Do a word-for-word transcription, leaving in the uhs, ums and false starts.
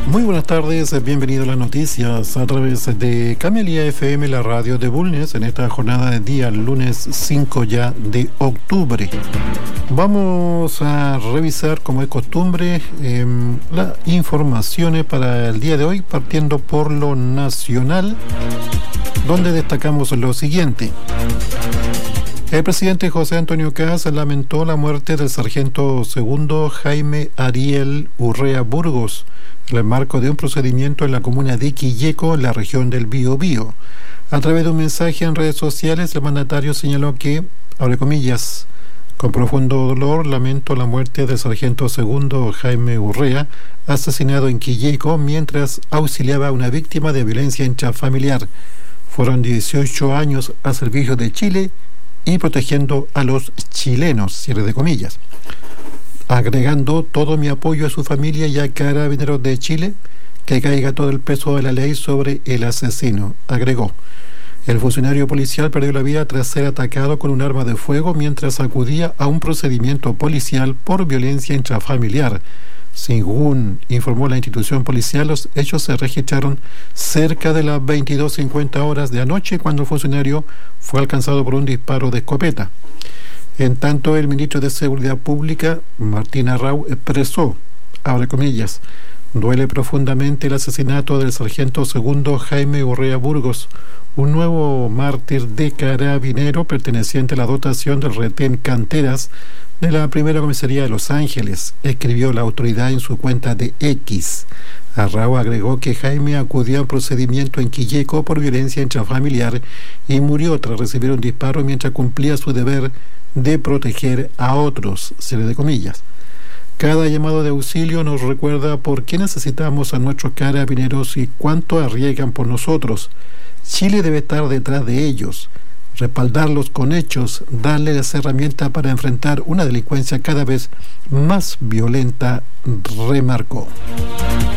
Muy buenas tardes, bienvenido a las noticias a través de Camelia F M, la radio de Bulnes, en esta jornada de día, lunes cinco ya de octubre. Vamos a revisar, como es costumbre, eh, las informaciones para el día de hoy, partiendo por lo nacional, donde destacamos lo siguiente. El presidente José Antonio Kast lamentó la muerte del sargento segundo Jaime Ariel Urrea Burgos, en el marco de un procedimiento en la comuna de Quilleco, en la región del Biobío. A través de un mensaje en redes sociales, el mandatario señaló que, abre comillas, con profundo dolor lamento la muerte del sargento segundo Jaime Urrea, asesinado en Quilleco mientras auxiliaba a una víctima de violencia intrafamiliar. Fueron dieciocho años a servicio de Chile y protegiendo a los chilenos, cierre de comillas. Agregando todo mi apoyo a su familia y a Carabineros de Chile, que caiga todo el peso de la ley sobre el asesino, agregó. El funcionario policial perdió la vida tras ser atacado con un arma de fuego mientras acudía a un procedimiento policial por violencia intrafamiliar. Según informó la institución policial, los hechos se registraron cerca de las veintidós cincuenta horas de anoche, cuando el funcionario fue alcanzado por un disparo de escopeta. En tanto, el ministro de Seguridad Pública, Martín Arrau, expresó, abre comillas, duele profundamente el asesinato del sargento segundo Jaime Urrea Burgos, un nuevo mártir de carabinero perteneciente a la dotación del retén Canteras de la primera comisaría de Los Ángeles, escribió la autoridad en su cuenta de X. Arrau agregó que Jaime acudió a un procedimiento en Quilleco por violencia intrafamiliar y murió tras recibir un disparo mientras cumplía su deber de proteger a otros, cierre de comillas. Cada llamado de auxilio nos recuerda por qué necesitamos a nuestros carabineros y cuánto arriesgan por nosotros. Chile debe estar detrás de ellos, respaldarlos con hechos, darles las herramientas para enfrentar una delincuencia cada vez más violenta, remarcó.